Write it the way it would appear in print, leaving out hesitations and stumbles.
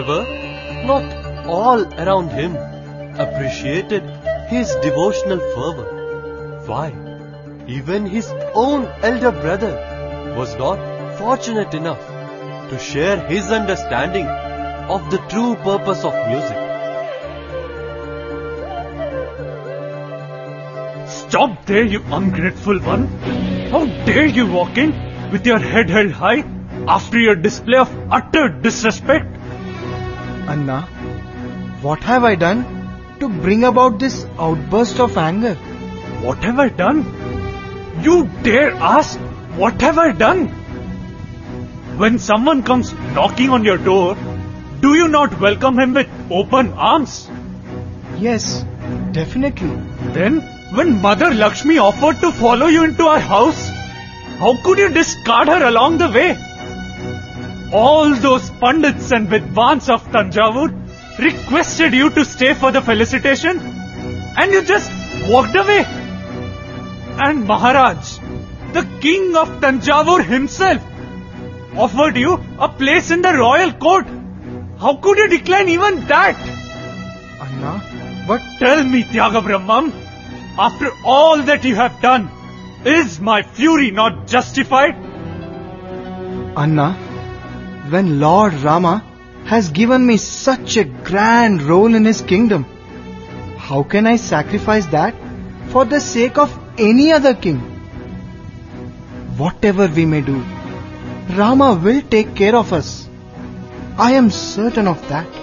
However, not all around him appreciated his devotional fervor. Why? Even his own elder brother was not fortunate enough to share his understanding of the true purpose of music. Stop there, you ungrateful one! How dare you walk in with your head held high after your display of utter disrespect? Anna, what have I done to bring about this outburst of anger? What have I done? You dare ask, what have I done? When someone comes knocking on your door, do you not welcome him with open arms? Yes, definitely. Then, when Mother Lakshmi offered to follow you into our house, how could you discard her along the way? All those Pandits and Vidwans of Tanjavur requested you to stay for the felicitation, and you just walked away. And Maharaj, the king of Tanjavur himself, offered you a place in the royal court. How could you decline even that? Anna, but Tell me, Tyaga Brahmam, after all that you have done, is my fury not justified? Anna, when Lord Rama has given me such a grand role in his kingdom, how can I sacrifice that for the sake of any other king? Whatever we may do, Rama will take care of us. I am certain of that.